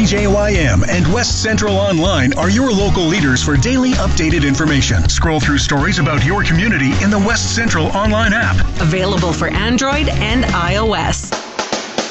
WCJYM and West Central Online are your local leaders for daily updated information. Scroll through stories about your community in the West Central Online app. Available for Android and iOS.